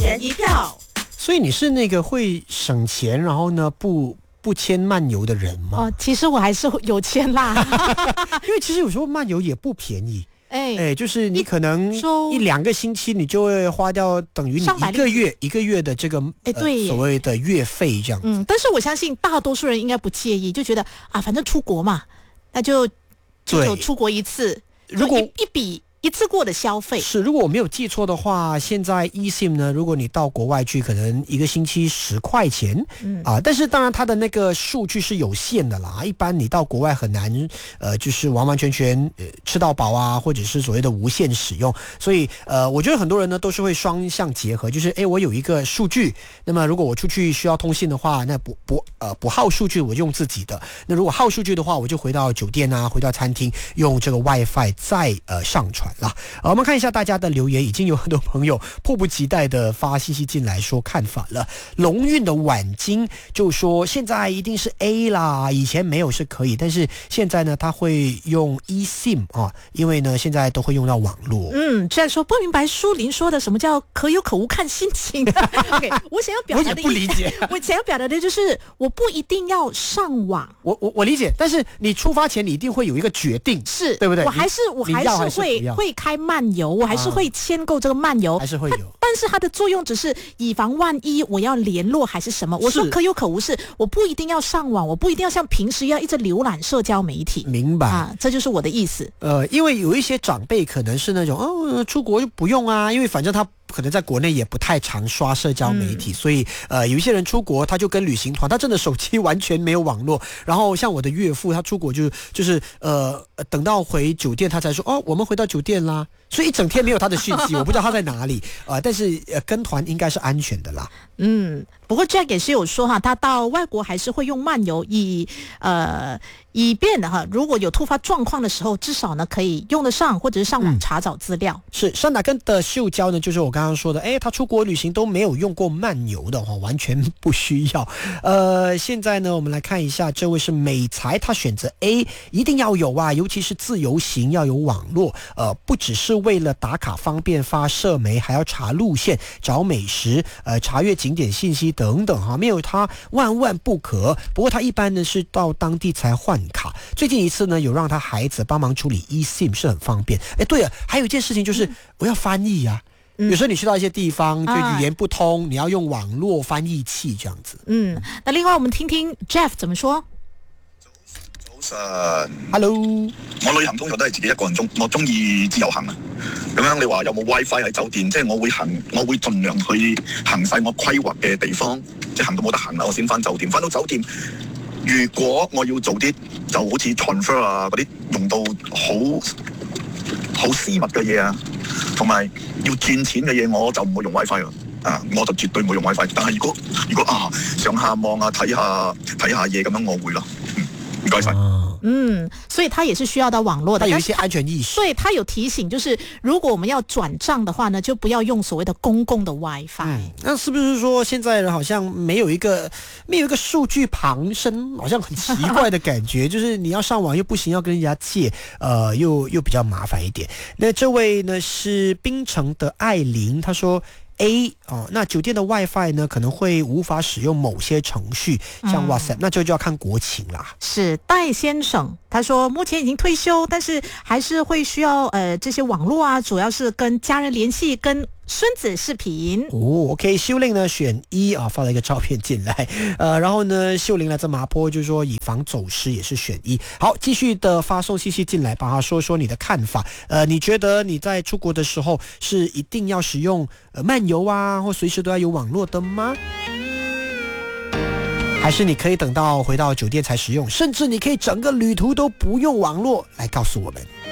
人一票。 所以你是那个会省钱，然后呢不签漫游的人吗？ 其实我还是有签啦， 因为其实有时候漫游也不便宜。就是你可能1-2个星期，你就会花掉等于你一个月的这个所谓的月费这样子。 但是我相信大多数人应该不介意，就觉得反正出国嘛，那就出国一次，如果一次过的消费是，如果我没有记错的话，现在 eSIM 呢，如果你到国外去，可能1个星期10块钱，但是当然它的那个数据是有限的啦，一般你到国外很难，就是完完全全吃到饱啊，或者是所谓的无限使用，所以我觉得很多人呢都是会双向结合，就是我有一个数据，那么如果我出去需要通信的话，那不耗数据我用自己的，那如果耗数据的话，我就回到酒店啊，回到餐厅用这个 WiFi 再上传。我们看一下大家的留言，已经有很多朋友迫不及待的发信息进来说看法了。龙运的婉金就说现在一定是 A 啦，以前没有是可以，但是现在呢他会用 eSIM 因为呢现在都会用到网络。 这样说不明白舒林说的什么叫可有可无看心情。OK， 我想要表达的我也不理解我想要表达的就是我不一定要上网， 我理解，但是你出发前你一定会有一个决定， 是对不对？ 我还是会开漫游，我还是会签购这个漫游， 还是会有， 但是它的作用只是以防万一我要联络还是什么。我说可有可无是我不一定要上网，我不一定要像平时一样一直浏览社交媒体。 明白这就是我的意思。 因为有一些长辈可能是那种出国就不用啊，因为反正他可能在国内也不太常刷社交媒体，所以有一些人出国他就跟旅行团，他真的手机完全没有网络，然后像我的岳父他出国就是等到回酒店他才说我们回到酒店啦，所以一整天没有他的讯息，我不知道他在哪里但是跟团应该是安全的啦。 不过 Jack 也是有说他到外国还是会用漫游，以便如果有突发状况的时候，至少呢可以用得上，或者是上网查找资料。 是山达根的秀娇呢，就是我刚刚说的，他出国旅行都没有用过漫游的完全不需要。现在呢，我们来看一下，这位是美才，他选择 A， 一定要有啊，尤其是自由行要有网络，不只是为了打卡方便发社媒，还要查路线、找美食、查阅景点信息等等没有他万万不可。不过他一般呢是到当地才换卡，最近一次呢有让他孩子帮忙处理 eSIM 是很方便。对了，还有一件事情就是我要翻译啊。有时候你去到一些地方就语言不通，你要用网络翻译器这样子。 那另外我们听听 Jeff 怎么说。 早晨 ，Hello， 我旅行通常都係自己一個人我中意自由行啊。咁樣你話有冇 WiFi 喺酒店？即係我會盡量去行晒我規劃嘅地方，即係行到冇得行啦，我先翻酒店。翻到酒店，如果我要做啲就好似 transfer 啊嗰啲用到好私密嘅嘢啊，同埋要轉錢嘅嘢，我就唔會用 WiFi 啦。我就絕對唔會用 WiFi。但係如果上下網啊睇下嘢咁樣，我會咯。唔該晒。 所以他也是需要到網絡的， 他有一些安全意識。 所以他有提醒，就是如果我們要轉賬的話呢，就不要用所謂的公共的 WiFi。 那是不是說現在人好像沒有一個數據旁身，好像很奇怪的感覺？就是你要上網又不行，要跟人家借，又比較麻煩一點。那這位呢是檳城的艾琳，她說A 那酒店的 WiFi 呢可能會無法使用某些程序，像 WhatsApp，那就要看國情啦。 是戴先生，他說目前已經退休，但是還是會需要這些網絡啊，主要是跟家人聯繫，跟孫子視頻。 OK， 秀玲呢選一發了一個照片進來，然後呢秀玲來自麻坡，就是說以防走失也是選一。好，繼續的發送信息進來，把它說說你的看法。你覺得你在出國的時候是一定要使用漫遊啊，或隨時都要有網絡的嗎？還是你可以等到回到酒店才使用，甚至你可以整個旅途都不用網絡？來告訴我們。